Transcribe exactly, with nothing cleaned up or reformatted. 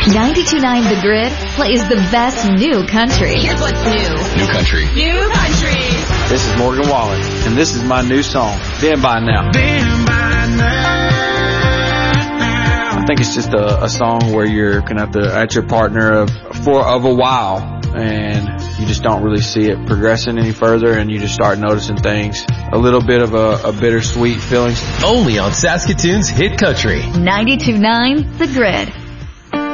ninety-two point nine The Grid plays the best new country. Here's what's new. New country. New country. This is Morgan Wallen, and this is my new song, Been By Now. Been by now. I think it's just a, a song where you're going to have to at your partner of for of a while, and you just don't really see it progressing any further, and you just start noticing things. A little bit of a, a bittersweet feeling. Only on Saskatoon's Hit Country. ninety-two point nine The Grid.